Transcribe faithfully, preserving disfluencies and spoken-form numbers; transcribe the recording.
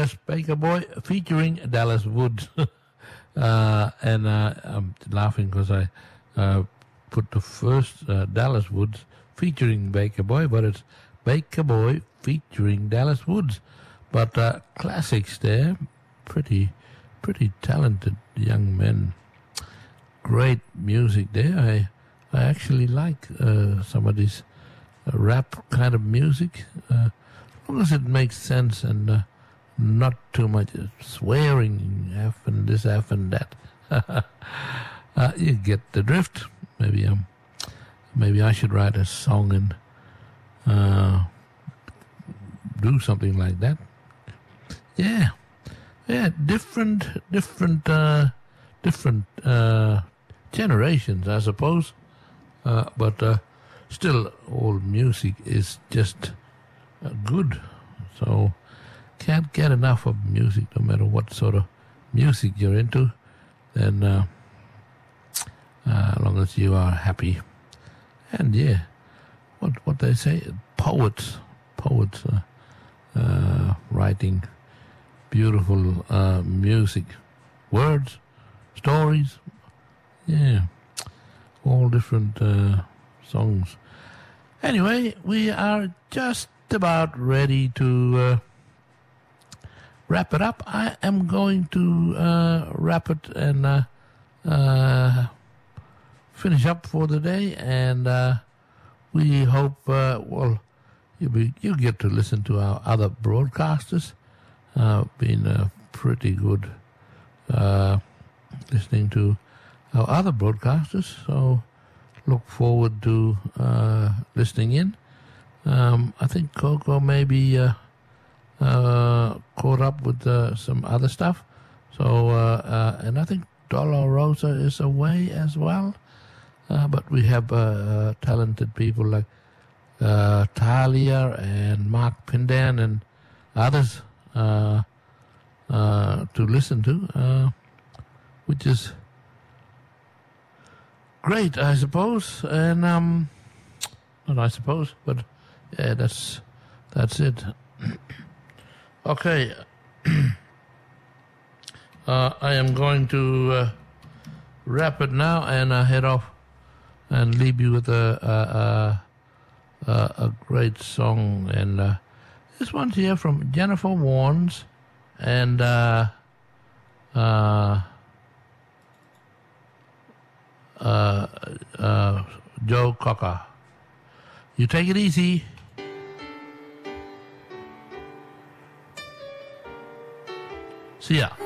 yes, Baker Boy featuring Dallas Woods. uh, and uh, I'm laughing because I uh, put the first uh, Dallas Woods featuring Baker Boy, but it's Baker Boy featuring Dallas Woods. But uh, classics there, pretty, pretty talented young men. Great music there. I, I actually like uh, some of this uh, rap kind of music, uh, as long as it makes sense and uh, not too much swearing, F and this, F and that. uh, you get the drift. Maybe um, maybe I should write a song and uh, do something like that. Yeah, yeah, different, different, uh, different uh, generations, I suppose. Uh, but uh, still, all music is just uh, good. So can't get enough of music, no matter what sort of music you're into. Then, uh, uh, as long as you are happy, and yeah, what what they say, poets, poets, uh, uh, writing beautiful uh, music, words, stories, yeah, all different uh, songs. Anyway, we are just about ready to uh, wrap it up. I am going to uh, wrap it and uh, uh, finish up for the day, and uh, we hope, uh, well, you be you get to listen to our other broadcasters. Uh, been uh, pretty good uh, listening to our other broadcasters, so look forward to uh, listening in. Um, I think Coco maybe uh, uh, caught up with uh, some other stuff, so uh, uh, and I think Dollar Rosa is away as well. Uh, but we have uh, uh, talented people like uh, Talia and Mark Pindan and others uh, uh, to listen to, uh, which is great, I suppose. And um, not I suppose, but yeah, that's that's it. Okay, uh, I am going to uh, wrap it now and uh, head off and leave you with a a, a, a great song. And uh, this one's here from Jennifer Warnes and uh, uh, uh, uh, Joe Cocker. You take it easy. See ya.